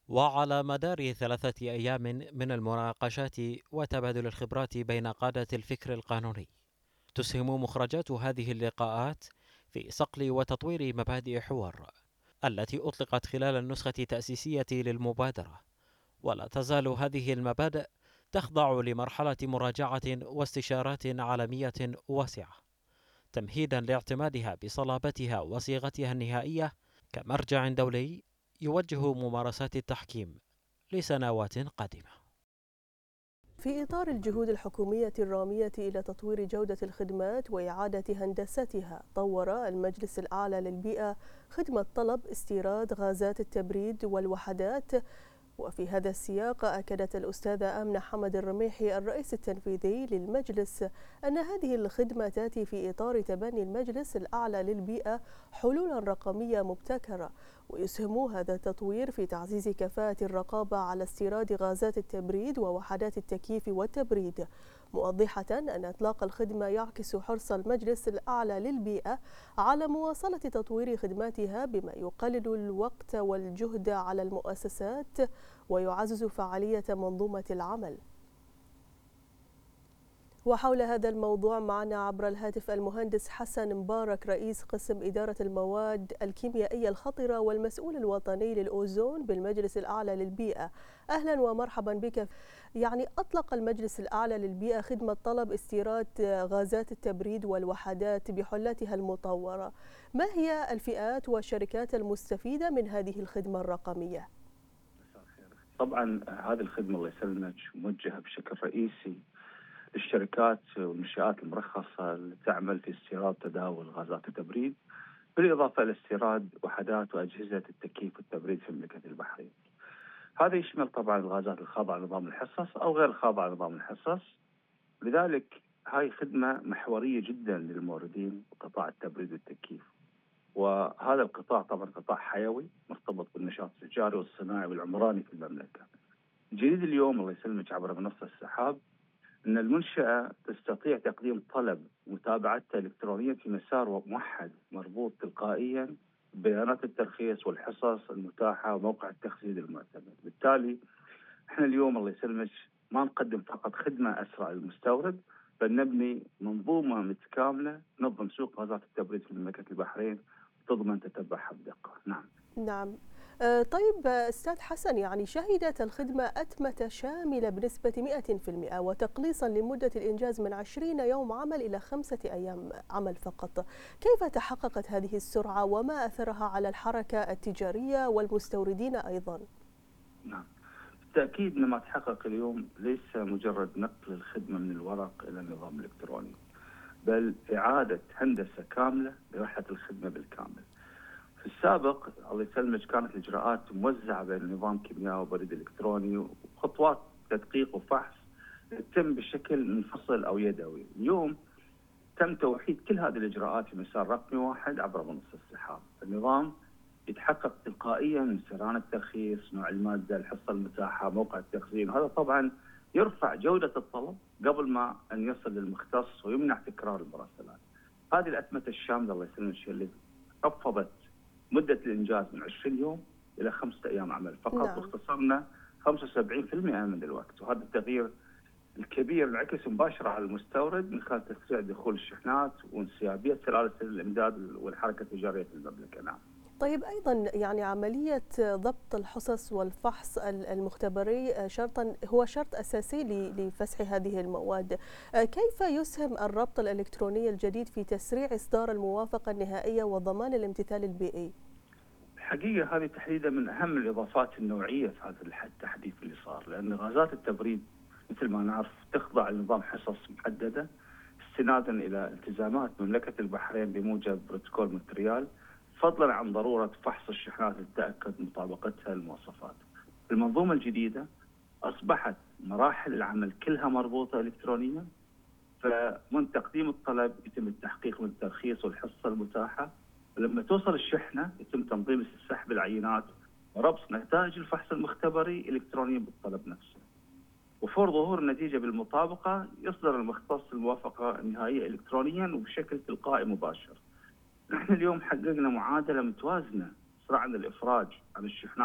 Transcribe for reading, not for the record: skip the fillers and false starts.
وعلى مدار 3 أيام من المناقشات وتبادل الخبرات بين قادة الفكر القانوني، تسهم مخرجات هذه اللقاءات في صقل وتطوير مبادئ حوار التي أطلقت خلال النسخة التأسيسية للمبادرة. ولا تزال هذه المبادئ تخضع لمرحلة مراجعة واستشارات عالمية واسعة، تمهيدا لاعتمادها بصلابتها وصيغتها النهائية كمرجع دولي يوجه ممارسات التحكيم لسنوات قادمة. في إطار الجهود الحكومية الرامية إلى تطوير جودة الخدمات وإعادة هندستها، طور المجلس الأعلى للبيئة خدمة طلب استيراد غازات التبريد والوحدات. وفي هذا السياق أكدت الأستاذة آمنة حمد الرميحي الرئيس التنفيذي للمجلس أن هذه الخدمة تأتي في إطار تبني المجلس الأعلى للبيئة حلولا رقمية مبتكرة، ويسهم هذا التطوير في تعزيز كفاءة الرقابة على استيراد غازات التبريد ووحدات التكييف والتبريد، موضحة أن إطلاق الخدمة يعكس حرص المجلس الأعلى للبيئة على مواصلة تطوير خدماتها بما يقلل الوقت والجهد على المؤسسات ويعزز فعالية منظومة العمل. وحول هذا الموضوع معنا عبر الهاتف المهندس حسن مبارك، رئيس قسم إدارة المواد الكيميائية الخطرة والمسؤول الوطني للأوزون بالمجلس الأعلى للبيئة. أهلا ومرحبا بك. أطلق المجلس الأعلى للبيئة خدمة طلب استيراد غازات التبريد والوحدات بحلتها المطورة. ما هي الفئات والشركات المستفيدة من هذه الخدمة الرقمية؟ طبعا هذه الخدمة الله يسلمك موجهة بشكل رئيسي للشركات والمنشآت المرخصة اللي تعمل في استيراد وتداول غازات التبريد، بالإضافة إلى استيراد وحدات وأجهزة التكييف والتبريد في مملكة البحرين. هذا يشمل طبعا الغازات الخاضعة لنظام الحصص أو غير الخاضعة لنظام الحصص. لذلك هاي خدمة محورية جدا للموردين بقطاع التبريد والتكييف، وهذا القطاع طبعا قطاع حيوي مرتبط بالنشاط التجاري والصناعي والعمراني في المملكة. الجديد اليوم الله يسلمك عبر منصة السحاب أن المنشأة تستطيع تقديم طلب متابعته إلكترونيا في مسار موحد مربوط تلقائيا ببيانات الترخيص والحصص المتاحة وموقع التخزين المعتمد. بالتالي احنا اليوم الله يسلمك ما نقدم فقط خدمة أسرع للمستورد، بل نبني منظومة متكاملة تنظم سوق غازات التبريد في مملكة البحرين وتضمن تتبعها بدقة. نعم. طيب أستاذ حسن، شهدت الخدمة أتمتة شاملة بنسبة 100% وتقليصا لمدة الإنجاز من 20 يوم عمل إلى 5 أيام عمل فقط. كيف تحققت هذه السرعة وما أثرها على الحركة التجارية والمستوردين أيضا؟ نعم، بالتأكيد أن ما تحقق اليوم ليس مجرد نقل الخدمة من الورق إلى النظام الإلكتروني، بل إعادة هندسة كاملة لرحلة الخدمة بالكامل. في السابق الله يسلمك كانت الإجراءات موزعة بين نظام كيميائي وبريد إلكتروني وخطوات تدقيق وفحص تتم بشكل منفصل أو يدوي. اليوم تم توحيد كل هذه الإجراءات في مسار رقمي واحد عبر منصة السحاب. النظام يتحقق تلقائيا من سرعان الترخيص، نوع المادة، الحصة المتاحة، موقع التخزين. هذا طبعا يرفع جودة الطلب قبل ما أن يصل للمختص ويمنع تكرار المراسلات. هذه الأتمتة الشاملة الله يسلمك اللي خفضت مدة الإنجاز من 20 يوم إلى 5 أيام عمل فقط. نعم. واختصرنا 75% من الوقت، وهذا التغيير الكبير انعكس مباشرة على المستورد من خلال تسريع دخول الشحنات وانسيابية سلاسل الإمداد والحركة التجارية في المملكة. نعم. طيب أيضا عملية ضبط الحصص والفحص المختبري هو شرط أساسي لفسح هذه المواد. كيف يسهم الربط الإلكتروني الجديد في تسريع إصدار الموافقة النهائية وضمان الامتثال البيئي؟ الحقيقة هذه تحديدا من أهم الإضافات النوعية في هذا التحديث اللي صار، لأن غازات التبريد مثل ما نعرف تخضع لنظام حصص محددة استنادا إلى التزامات مملكة البحرين بموجب بروتوكول مونتريال، فضلا عن ضرورة فحص الشحنات لتأكد مطابقتها للمواصفات. المنظومة الجديدة أصبحت مراحل العمل كلها مربوطة إلكترونيا، فمن تقديم الطلب يتم التحقيق من الترخيص والحصة المتاحة، ولما توصل الشحنة يتم تنظيم سحب العينات وربط نتائج الفحص المختبري إلكترونيا بالطلب نفسه. وفور ظهور النتيجة بالمطابقة يصدر المختص الموافقة النهائية إلكترونيا وبشكل تلقائي مباشر. نحن اليوم حققنا معادلة متوازنة، صنعنا الإفراج عن الشحنات